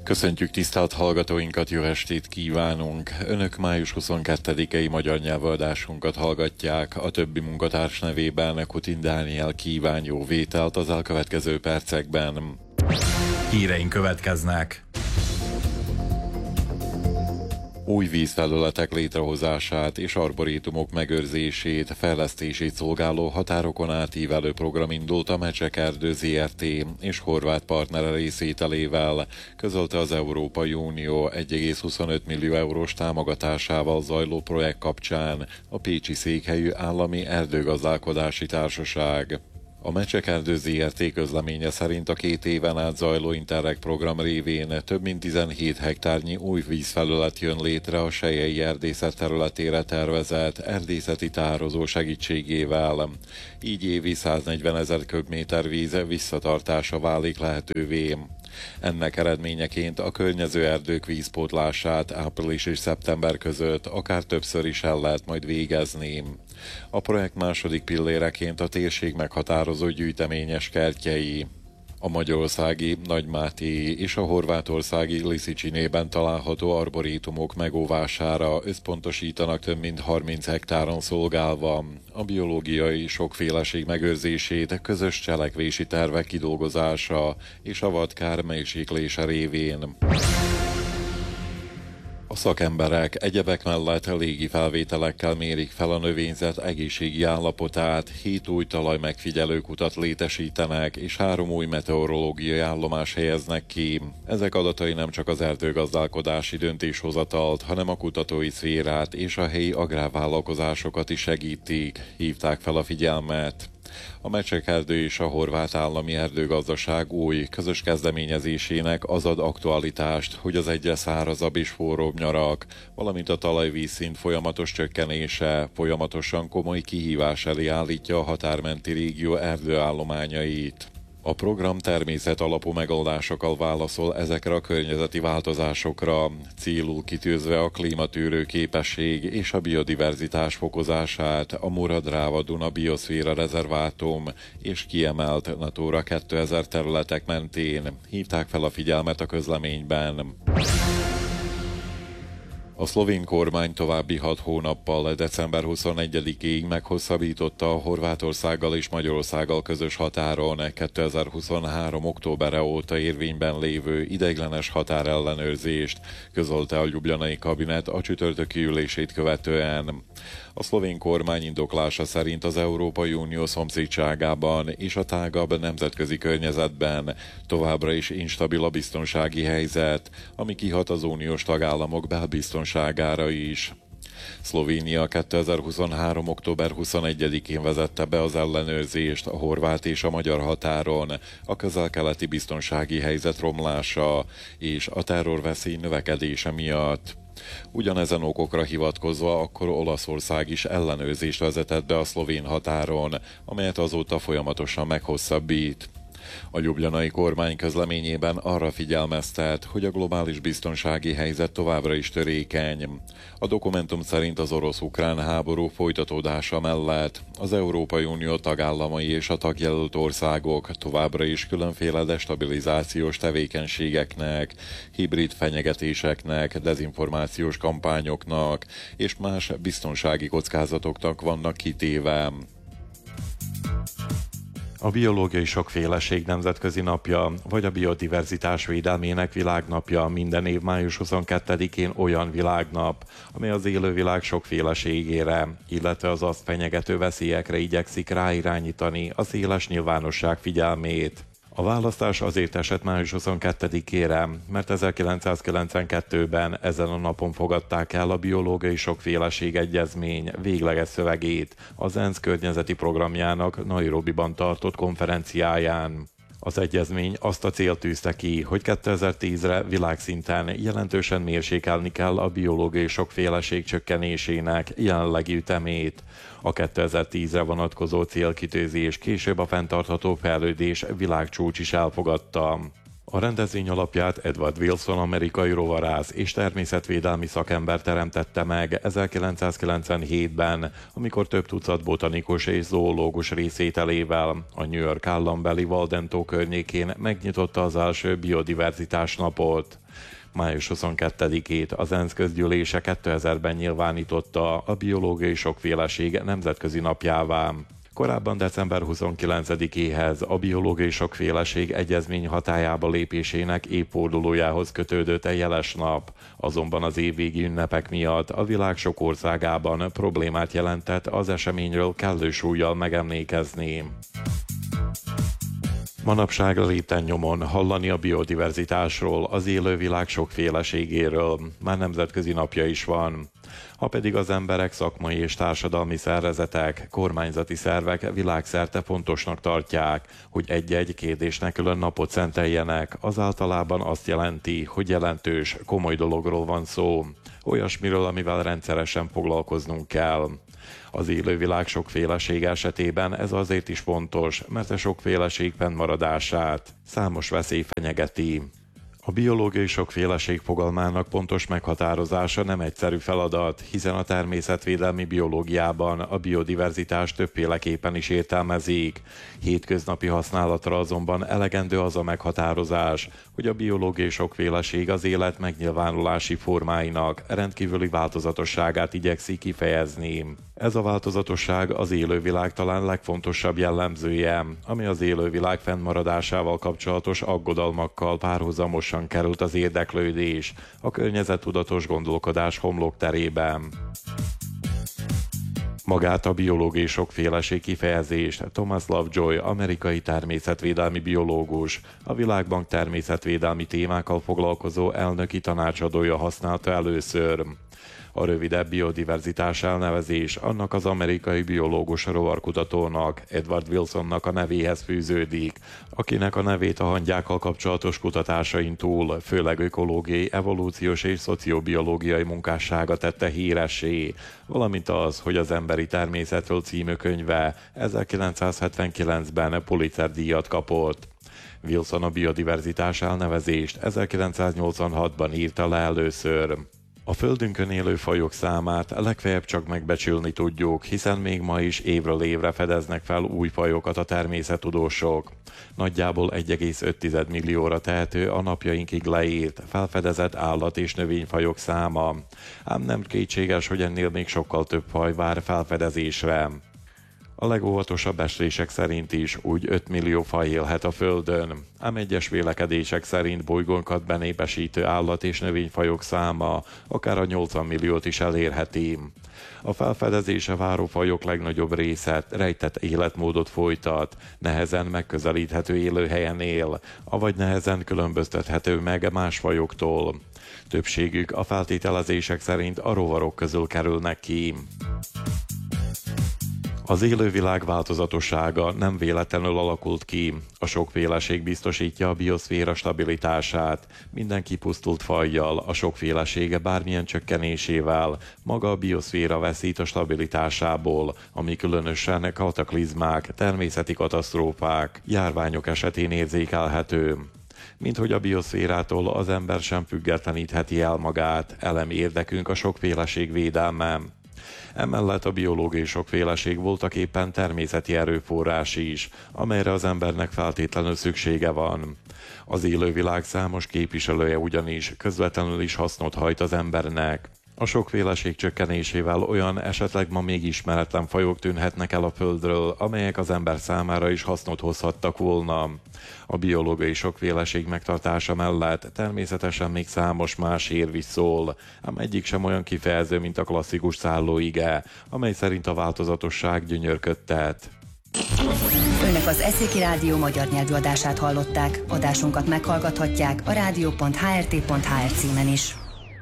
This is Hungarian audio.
Köszöntjük tisztelt hallgatóinkat, jó estét kívánunk! Önök május 22-i magyar nyelvöldásunkat hallgatják. A többi munkatárs nevében Kutin Dániel kíván jó vételt az elkövetkező percekben. Híreink következnek. Új vízfelületek létrehozását és arborétumok megőrzését, fejlesztését szolgáló határokon átívelő program indult a Mecsek Erdő Zrt. És horvát partnere részvételével, közölte az Európai Unió 1,25 millió eurós támogatásával zajló projekt kapcsán a pécsi székhelyű Állami Erdőgazdálkodási Társaság. A Mecsek Erdő Zrt. Közleménye szerint a 2 éven át zajló Interreg program révén több mint 17 hektárnyi új vízfelület jön létre a selyei erdészet területére tervezett erdészeti tározó segítségével. Így évi 140 000 köbméter víz visszatartása válik lehetővé. Ennek eredményeként a környező erdők vízpótlását április és szeptember között akár többször is el lehet majd végezni. A projekt második pilléreként a térség meghatározó gyűjteményes kertjei, a magyarországi Nagymátéi és a horvátországi Liszicsinében található arborétumok megóvására összpontosítanak több mint 30 hektáron szolgálva a biológiai sokféleség megőrzését, közös cselekvési tervek kidolgozása és a vadkár mérséklése révén. A szakemberek egyebek mellett légi felvételekkel mérik fel a növényzet egészségi állapotát, 7 új talaj megfigyelő kutat létesítenek, és 3 új meteorológiai állomás helyeznek ki. Ezek adatai nem csak az erdőgazdálkodási döntéshozatalt, hanem a kutatói szférát és a helyi agrárvállalkozásokat is segítik, hívták fel a figyelmet. A Mecsek Erdő és a Horvát Állami Erdőgazdaság új közös kezdeményezésének az ad aktualitást, hogy az egyre szárazabb és forróbb nyarak, valamint a talajvízszint folyamatos csökkenése folyamatosan komoly kihívás elé állítja a határmenti régió erdőállományait. A program természet alapú megoldásokkal válaszol ezekre a környezeti változásokra, célul kitűzve a klímatűrő képesség és a biodiverzitás fokozását, a Mura-Dráva-Duna bioszféra rezervátum és kiemelt Natura 2000 területek mentén, hívták fel a figyelmet a közleményben. A szlovén kormány további 6 hónappal, december 21-ig meghosszabbította a Horvátországgal és Magyarországgal közös határon 2023. októbere óta érvényben lévő ideiglenes határellenőrzést, közölte a ljubljanai kabinet a csütörtöki ülését követően. A szlovén kormány indoklása szerint az Európai Unió szomszédságában és a tágabb nemzetközi környezetben továbbra is instabil a biztonsági helyzet, ami kihat az uniós tagállamok belbiztonságára is. Szlovénia 2023. október 21-én vezette be az ellenőrzést a horvát és a magyar határon a közel-keleti biztonsági helyzet romlása és a terrorveszély növekedése miatt. Ugyanezen okokra hivatkozva akkor Olaszország is ellenőrzést vezetett be a szlovén határon, amelyet azóta folyamatosan meghosszabbít. A ljubljanai kormány közleményében arra figyelmeztet, hogy a globális biztonsági helyzet továbbra is törékeny. A dokumentum szerint az orosz-ukrán háború folytatódása mellett az Európai Unió tagállamai és a tagjelölt országok továbbra is különféle destabilizációs tevékenységeknek, hibrid fenyegetéseknek, dezinformációs kampányoknak és más biztonsági kockázatoknak vannak kitéve. A biológiai sokféleség nemzetközi napja, vagy a biodiverzitás védelmének világnapja minden év május 22-én olyan világnap, amely az élővilág sokféleségére, illetve az azt fenyegető veszélyekre igyekszik ráirányítani a széles nyilvánosság figyelmét. A választás azért esett május 22-ére, mert 1992-ben ezen a napon fogadták el a biológiai sokféleség egyezmény végleges szövegét az ENSZ környezeti programjának Nairobiban tartott konferenciáján. Az egyezmény azt a célt tűzte ki, hogy 2010-re világszinten jelentősen mérsékelni kell a biológiai sokféleség csökkenésének jelenlegi ütemét. A 2010-re vonatkozó célkitűzés később a fenntartható fejlődés világcsúcs is elfogadta. A rendezvény alapját Edward Wilson amerikai rovarász és természetvédelmi szakember teremtette meg 1997-ben, amikor több tucat botanikus és zoológus részvételével a New York állambeli Walden-tó környékén megnyitotta az első biodiverzitás napot. Május 22-ét az ENSZ közgyűlése 2000-ben nyilvánította a biológiai sokféleség nemzetközi napjává. Korábban december 29-éhez a biológiai sokféleség egyezmény hatályába lépésének évfordulójához kötődött egy jeles nap, azonban az évvégi ünnepek miatt a világ sok országában problémát jelentett az eseményről kellő súllyal megemlékezni. Manapság lépten nyomon hallani a biodiverzitásról, az élővilág sokféleségéről, már nemzetközi napja is van. Ha pedig az emberek, szakmai és társadalmi szervezetek, kormányzati szervek világszerte fontosnak tartják, hogy egy-egy kérdésnek külön napot szenteljenek, az általában azt jelenti, hogy jelentős, komoly dologról van szó, olyasmiről, amivel rendszeresen foglalkoznunk kell. Az élővilág sokféleség esetében ez azért is fontos, mert a sokféleség fennmaradását számos veszély fenyegeti. A biológiai sokféleség fogalmának pontos meghatározása nem egyszerű feladat, hiszen a természetvédelmi biológiában a biodiverzitás többféleképpen is értelmezik. Hétköznapi használatra azonban elegendő az a meghatározás, hogy a biológiai sokféleség az élet megnyilvánulási formáinak rendkívüli változatosságát igyekszik kifejezni. Ez a változatosság az élővilág talán legfontosabb jellemzője, ami az élővilág fennmaradásával kapcsolatos aggodalmakkal párhuzamosan került az érdeklődés a környezettudatos gondolkodás homlokterében. Magát a biológiai sokféleség kifejezést Thomas Lovejoy, amerikai természetvédelmi biológus, a Világbank természetvédelmi témákkal foglalkozó elnöki tanácsadója használta először. A rövidebb biodiverzitás elnevezés annak az amerikai biológus rovarkutatónak, Edward Wilsonnak a nevéhez fűződik, akinek a nevét a hangyákkal kapcsolatos kutatásain túl főleg ökológiai, evolúciós és szociobiológiai munkássága tette híressé, valamint az, hogy az Emberi természetről című könyve 1979-ben Pulitzer-díjat kapott. Wilson a biodiverzitás elnevezést 1986-ban írta le először. A Földünkön élő fajok számát legfeljebb csak megbecsülni tudjuk, hiszen még ma is évről évre fedeznek fel új fajokat a természettudósok. Nagyjából 1,5 millióra tehető a napjainkig leírt, felfedezett állat- és növényfajok száma. Ám nem kétséges, hogy ennél még sokkal több faj vár felfedezésre. A legóvatosabb becslések szerint is úgy 5 millió faj élhet a Földön, ám egyes vélekedések szerint bolygónkat benépesítő állat- és növényfajok száma akár a 80 milliót is elérheti. A felfedezése váró fajok legnagyobb része rejtett életmódot folytat, nehezen megközelíthető élőhelyen él, avagy nehezen különböztethető meg más fajoktól. Többségük a feltételezések szerint a rovarok közül kerülnek ki. Az élővilág változatossága nem véletlenül alakult ki. A sokféleség biztosítja a bioszféra stabilitását. Minden kipusztult fajjal, a sokfélesége bármilyen csökkenésével maga a bioszféra veszít a stabilitásából, ami különösen kataklizmák, természeti katasztrófák, járványok esetén érzékelhető. Mint hogy a bioszférától az ember sem függetlenítheti el magát, elemi érdekünk a sokféleség védelme. Emellett a biológiai sokféleség voltaképpen természeti erőforrás is, amelyre az embernek feltétlenül szüksége van. Az élővilág számos képviselője ugyanis közvetlenül is hasznot hajt az embernek. A sokféleség csökkenésével olyan esetleg ma még ismeretlen fajok tűnhetnek el a Földről, amelyek az ember számára is hasznot hozhattak volna. A biológiai sokféleség megtartása mellett természetesen még számos más érv is szól, ám egyik sem olyan kifejező, mint a klasszikus szállóige, amely szerint a változatosság gyönyörködtet. Önök az Eszéki Rádió magyar nyelvű adását hallották. Adásunkat meghallgathatják a rádió.hrt.hr címen is.